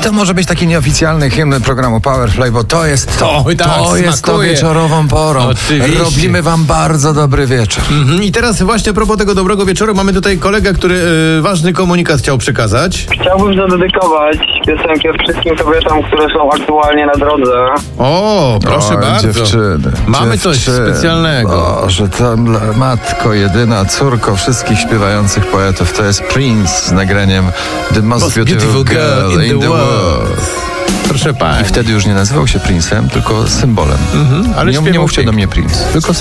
to może być taki nieoficjalny hymn programu Powerplay, bo to jest to wieczorową porą. Oczywiście. Robimy wam bardzo dobry wieczór. I teraz właśnie a propos tego dobrego wieczoru, mamy tutaj kolegę, który ważny komunikat chciał przekazać. Chciałbym zadedykować piosenkę wszystkim kobietom, które są aktualnie na drodze. O, proszę bardzo. Dziewczyny. Mamy coś specjalnego. Boże, to matko jedyna, córko wszystkich śpiewających poetów, to jest Prince z nagraniem The Most Beautiful Girl in the World. Proszę pani. I wtedy już nie nazywał się Prince'em, tylko symbolem. Ale nie mówcie do mnie Prince, tylko